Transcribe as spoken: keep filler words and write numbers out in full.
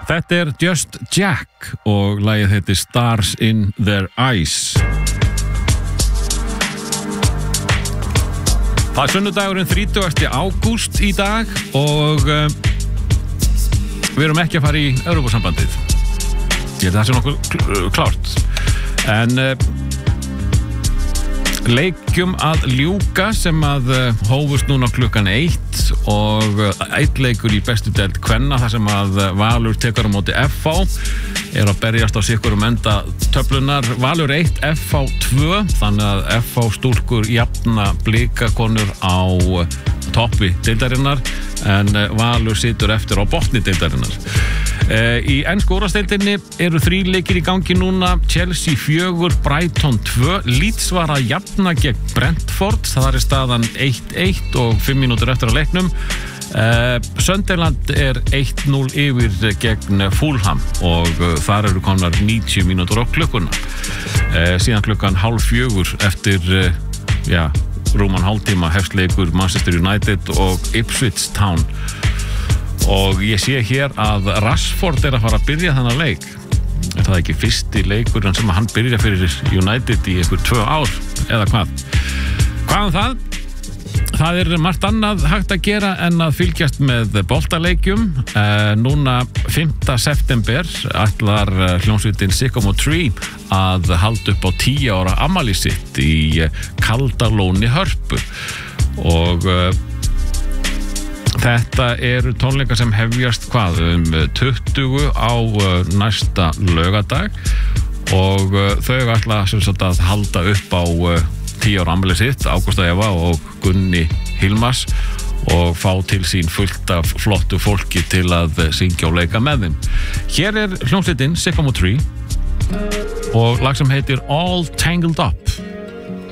Þetta er Just Jack og lagið heitir Stars in Their Eyes. Það er sunnudagurinn þrítugasti ágúst í dag og uh, við erum ekki að fara í Evrópusambandið. Ég held að það sé nokkuð klárt. En uh, leikjum að ljúka sem að uh, hófust núna klukkan eitt og uh, eitt leikur í bestu deild kvenna þar sem að uh, Valur tekur á móti F H er að berjast á sikkurum enda töflunar. Valur eitt, F H tvö, þannig að F H stúlkur jafna blikakonur á uh, toppi deildarinnar en uh, Valur situr eftir á botni deildarinnar. Uh, í ensku úrvalsdeildinni eru þrír leikir í gangi núna. Chelsea fjögur, Brighton tvö, Leeds var að jafna gegn Brentford, það er staðan eitt eitt og fimm mínútur eftir að leiknum. Uh, Sunderland er eitt núll yfir gegn Fulham og uh, þar eru komnar níutíu mínútur á klukkuna. Uh, síðan klukkan hálf fjögur eftir uh, ja, rúman hálftíma hefst leikur Manchester United og Ipswich Town. Og ég sé hér að Rashford er að fara að byrja þennan leik. Er það ekki fyrsti leikurinn sem hann byrja fyrir United í einhver tvö ár eða hvað? Hvað um það? Það er margt annað hægt að gera en að fylgjast með boltaleikjum. Uh, núna fimmta september ætlar hljómsveitin Sycamore Tree að halda upp á tíu ára afmæli sitt í Kaldalóni Hörpu. Og uh, þetta eru tónleikar sem hefjast hvað um tuttugu á uh, næsta laugardag og uh, þau ætla sem sagt að halda upp á uh, tíu ára afmæli sitt, Ágústa Eva og Gunni Hilmars, og fá til sín fullt af flottu fólki til að syngja og leika með þeim. Hér er hljómsveitin Sycamore Tree og lag sem heitir All Tangled Up.